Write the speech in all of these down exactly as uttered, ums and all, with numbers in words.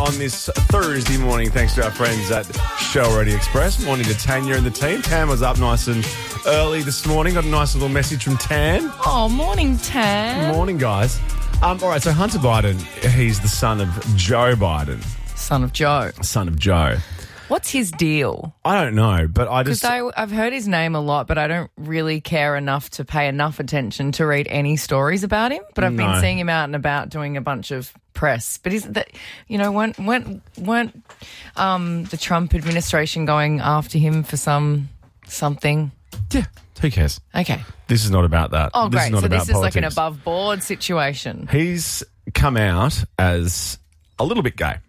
on this Thursday morning, thanks to our friends at Shell Ready Express. Morning to Tanya and the team. Tan was up nice and early this morning. Got a nice little message from Tan. Oh, morning, Tan. Morning, guys. Um, all right, so Hunter Biden, he's the son of Joe Biden. Son of Joe. Son of Joe. What's his deal? I don't know, but I just... Because I've heard his name a lot, but I don't really care enough to pay enough attention to read any stories about him. But I've No. been seeing him out and about doing a bunch of press. But isn't that, you know, weren't, weren't, weren't um, the Trump administration going after him for some something? Yeah, who cares? Okay. This is not about that. Oh, this great. Is not so about this is like an politics. above board situation. He's come out as a little bit gay.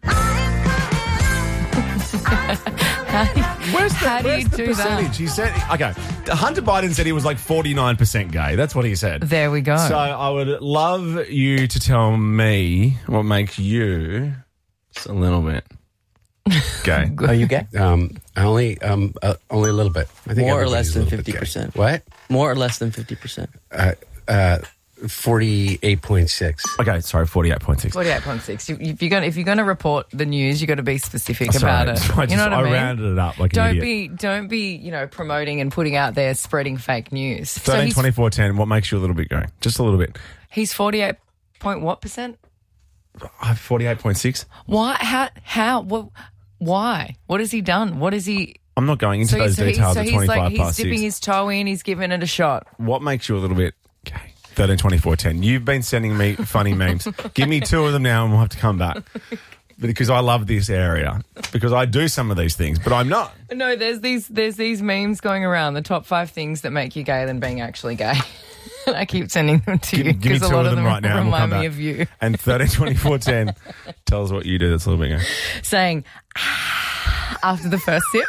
Where's the, How do where's you the do percentage? that? He said, okay, Hunter Biden said he was like forty-nine percent gay. That's what he said. There we go. So I would love you to tell me what makes you just a little bit gay. Are you gay? Um, only, um, uh, only a little bit. I think More or everybody's less a than little bit fifty gay. percent. What? More or less than fifty percent. Uh, uh, forty-eight point six. Okay, sorry, forty-eight point six. forty-eight point six. You, if you're going if you're going to report the news, you got to be specific That's about right. it. I, just, you know what I, I mean? rounded it up like an Don't idiot. be don't be you know promoting and putting out there spreading fake news. So thirteen, he's, twenty-four, ten, what makes you a little bit gay? Just a little bit. he's forty-eight point what percent? Uh, forty-eight point six. Why? How? How? What? Why? What has he done? What is he? I'm not going into So, those so, he, details so at he's twenty-five like he's past dipping six. his toe in. He's giving it a shot. What makes you a little bit gay? thirteen, twenty-four, ten. You've been sending me funny memes. Give me two of them now and we'll have to come back. Because I love this area. Because I do some of these things, but I'm not. No, there's these there's these memes going around. The top five things that make you gay than being actually gay. And I keep sending them to Give, you give me because two a lot of them right now and we'll remind come me back. of you. And thirteen, twenty-four, ten. Tell us what you do that's a little bit gay. Saying ah, after the first sip.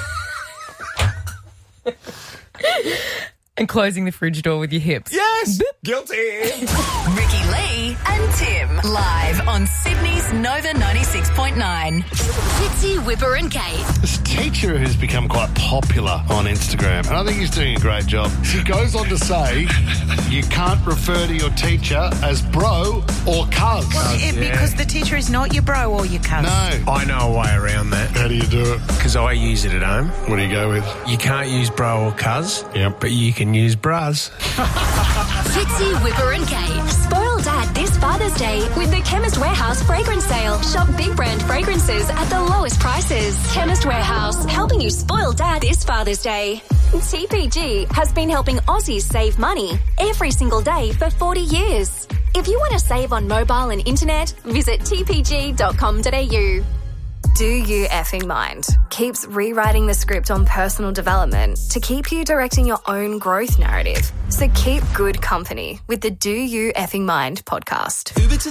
And closing the fridge door with your hips. Yes! Guilty! Ricky Lee and Tim. Live on Sydney's Nova ninety-six point nine. Fitzy, Whipper and Kate. This teacher who's become quite popular on Instagram, and I think he's doing a great job. She goes on to say, you can't refer to your teacher as bro or cuz. Well, it, because the teacher is not your bro or your cuz. No. I know a way around that How do you do it? because I use it at home. What do you go with? You can't use bro or cuz, Yep. but you can use bras. Fitzy, Whipper and Kate. Spoil Dad this Father's Day with the Chemist Warehouse fragrance sale. Shop big brand fragrances at the lowest prices. Chemist Warehouse, helping you spoil Dad this Father's Day. T P G has been helping Aussies save money every single day for forty years. If you want to save on mobile and internet, visit t p g dot com dot a u. Do You Effing Mind keeps rewriting the script on personal development to keep you directing your own growth narrative. So keep good company with the Do You Effing Mind podcast.